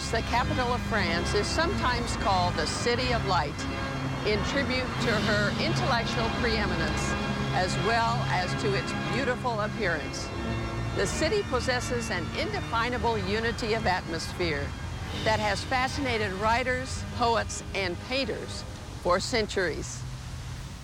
Paris, the capital of France, is sometimes called the City of Light, in tribute to her intellectual preeminence, as well as to its beautiful appearance. The city possesses an indefinable unity of atmosphere that has fascinated writers, poets, and painters for centuries.